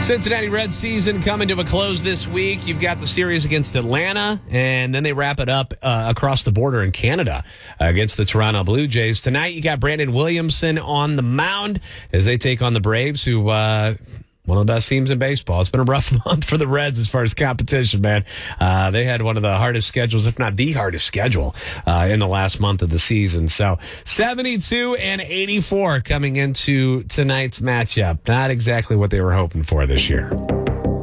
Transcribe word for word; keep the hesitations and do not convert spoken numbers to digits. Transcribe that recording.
Cincinnati Reds season coming to a close this week. You've got the series against Atlanta, and then they wrap it up uh, across the border in Canada uh, against the Toronto Blue Jays. Tonight, you got Brandon Williamson on the mound as they take on the Braves, who... Uh, One of the best teams in baseball. It's been a rough month for the Reds as far as competition, man. Uh, they had one of the hardest schedules, if not the hardest schedule, uh, in the last month of the season. So seventy-two and eighty-four coming into tonight's matchup. Not exactly what they were hoping for this year.